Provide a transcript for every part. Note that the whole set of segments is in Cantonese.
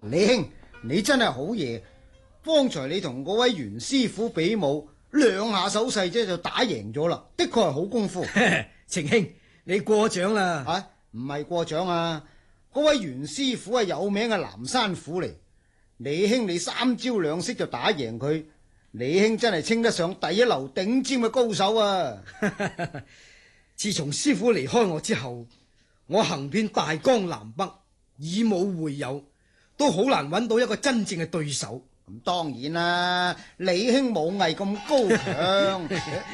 李兄，你真係好嘢！方才你同嗰位袁師傅比武，2下手勢啫就打贏咗啦，的確係好功夫。 程兄，你過獎啦。 啊，唔係過獎啊！嗰位袁師傅係有名嘅南山虎嚟，李兄你3招2式就打贏佢，李兄真係稱得上第一流頂尖嘅高手啊！ 自從師傅離開我之後，我行遍大江南北，以武會友，都好難揾到一個真正嘅對手。 咁當然啦，李兄武藝咁高強。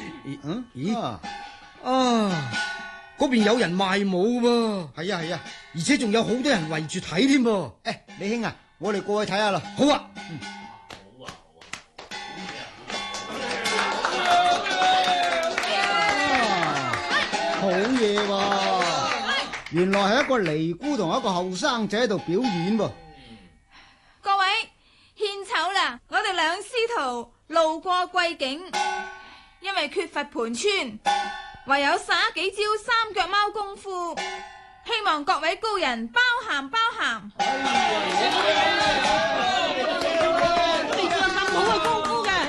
嗰邊有人賣武喎。 係啊係啊， 而且仲有好多人圍住睇添噃。 李兄啊，我哋過去睇下啦。 好啊。 好嘢喎！原來係一個尼姑同一個後生仔喺度表演喎。 各位獻醜啦！我哋兩師徒路過貴境，因為缺乏盤川，唯有耍幾招3腳貓功夫，希望各位高人包涵包涵。 冇個功夫嘅，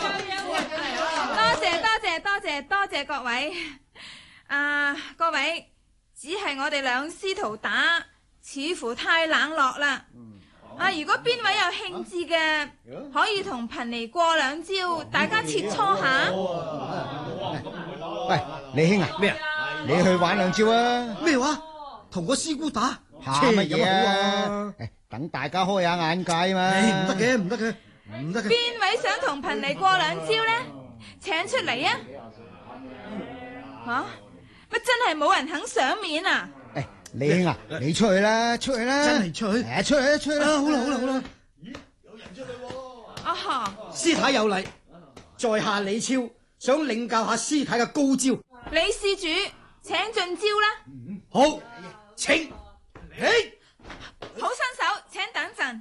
多謝各位。各位，只係我哋兩師徒打，似乎太冷落啦。如果邊位有興致嘅，可以同貧尼過2招，大家切磋下。 喂，李兄啊， 咩啊？ 你去玩2招啊？ 咩話？同個師姑打？ 怕乜嘢啊？等大家開下眼界嘛。 唔得嘅。 邊位想同貧尼過2招呢？請出嚟啊！乜真係冇人肯賞面啊？ 李兄啊，你出去啦，真係出去。出去啦！ 好啦。 咦，有人出去喎！ 師太有禮，在下李超想領教下師太嘅高招。 李施主，請進招啦。 好，請。 好身手，請等陣。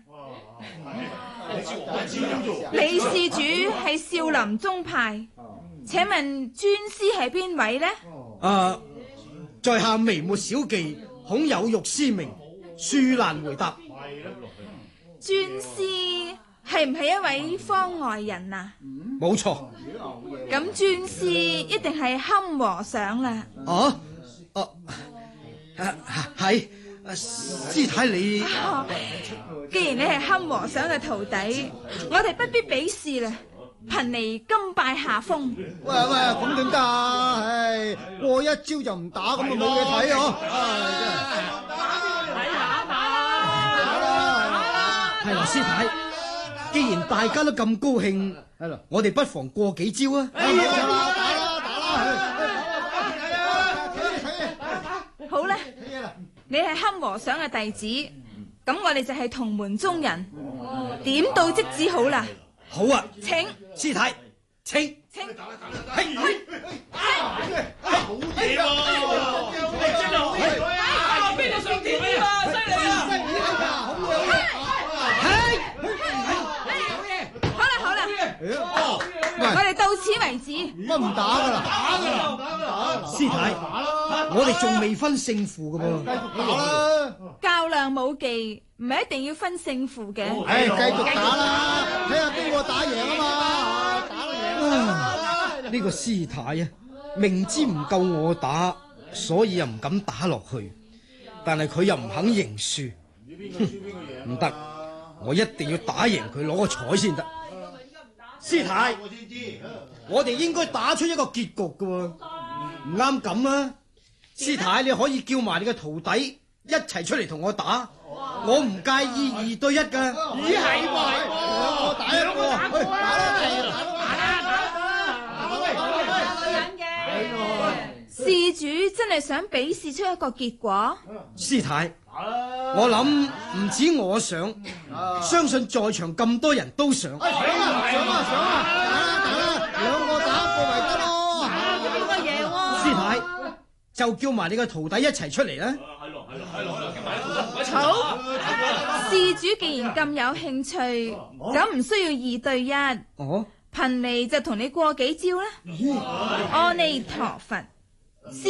李施主係少林宗派，請問尊師係邊位呢？ 在下微末小技，恐有辱師名，恕難回答。 尊師係唔係一位方外人啊？ 冇錯。 咁尊師一定係堪和尚啦。 係。師太你， 既然你係堪和尚嘅徒弟，我哋不必比試啦。貧尼甘拜下風。 喂，咁點得啊？過1招就唔打，咁就冇嘢睇嗬。 睇下嘛。 係啦，師太，既然大家都咁高興，我哋不妨過幾招啊！ 打啦！ 好啦，你係堪和尚嘅弟子，咁我哋就係同門中人，點到即止好啦。 好啊， 請師太，請。 好嘢喎！真係好嘢！邊度上天啊？犀利啊！ 好啦，我哋到此為止。 乜唔打噶啦？打！ 師太，我哋仲未分勝負噶噃。 繼續打啦！ 較量武技唔係一定要分勝負嘅。 繼續打啦！睇下邊個打贏啊嘛！打贏啦！ 呢個師太啊，明知唔夠我打，所以又唔敢打落去，但係佢又唔肯認輸。唔得，我一定要打贏佢，攞個彩先得。師太，我哋應該打出一個結局噶喎，唔啱咁啊！師太，你可以叫埋你嘅徒弟一齊出嚟同我打，我唔介意2對1噶。 咦，係喎， 我打一個，打啦！ 事主真係想比試出一個結果。 師太，我諗唔止我想，相信在場咁多人都想。 想啊！打啦！2個打1個咪得咯。 邊個贏喎？ 師太，就叫埋你個徒弟一齊出嚟啦。 好，事主既然咁有興趣，咁唔需要2對1。貧尼就同你過幾招啦。阿彌陀佛。